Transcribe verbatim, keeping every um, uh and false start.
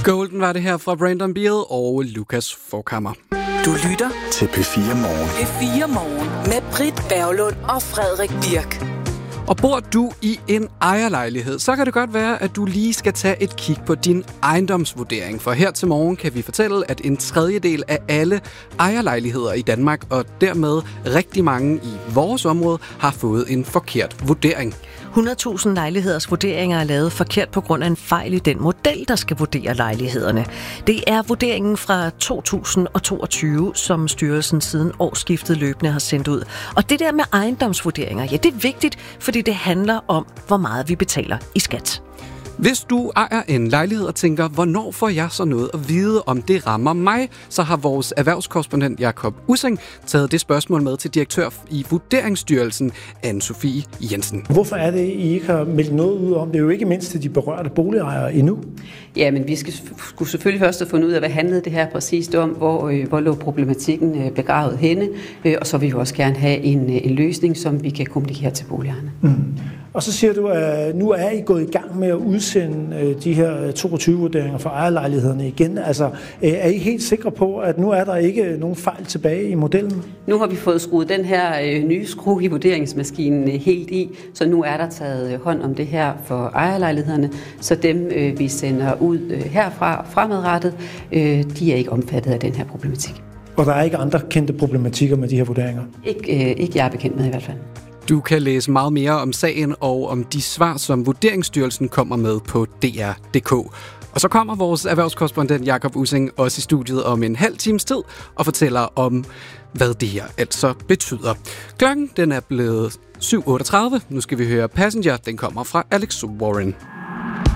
Golden var det her fra Brandon Beal og Lukas Forkammer. Du lytter til P fire Morgen. P fire Morgen med Britt Berglund og Frederik Birk. Og bor du i en ejerlejlighed, så kan det godt være, at du lige skal tage et kig på din ejendomsvurdering. For her til morgen kan vi fortælle, at en tredjedel af alle ejerlejligheder i Danmark, og dermed rigtig mange i vores område, har fået en forkert vurdering. hundrede tusind lejligheders vurderinger er lavet forkert på grund af en fejl i den model, der skal vurdere lejlighederne. Det er vurderingen fra to tusind toogtyve, som styrelsen siden årsskiftet løbende har sendt ud. Og det der med ejendomsvurderinger, ja, det er vigtigt, fordi det handler om, hvor meget vi betaler i skat. Hvis du ejer en lejlighed og tænker, hvornår får jeg så noget at vide, om det rammer mig, så har vores erhvervskorrespondent Jakob Ussing taget det spørgsmål med til direktør i Vurderingsstyrelsen, Anne-Sophie Jensen. Hvorfor er det, I ikke har meldt noget ud om? Det er jo ikke mindst til de berørte boligejere endnu. Ja, men vi skal, skulle selvfølgelig først have fundet ud af, hvad handlede det her præcist om, hvor, øh, hvor lå problematikken øh, begravet henne, øh, og så vil vi også gerne have en, en løsning, som vi kan kommunikere til boligejerne. Mm. Og så siger du, at nu er I gået i gang med at udsende de her toogtyve-vurderinger for ejerlejlighederne igen. Altså, er I helt sikre på, at nu er der ikke nogen fejl tilbage i modellen? Nu har vi fået skruet den her øh, nye skrue i vurderingsmaskinen øh, helt i, så nu er der taget hånd om det her for ejerlejlighederne, så dem, øh, vi sender ud øh, herfra fremadrettet, øh, de er ikke omfattet af den her problematik. Og der er ikke andre kendte problematikker med de her vurderinger? Ikke, øh, ikke jeg er bekendt med i hvert fald. Du kan læse meget mere om sagen og om de svar, som Vurderingsstyrelsen kommer med på D R punktum d k. Og så kommer vores erhvervskorrespondent Jakob Ussing også i studiet om en halv times tid og fortæller om, hvad det her altså betyder. Klokken den er blevet syv otteogtredive. Nu skal vi høre Passenger. Den kommer fra Alex Warren.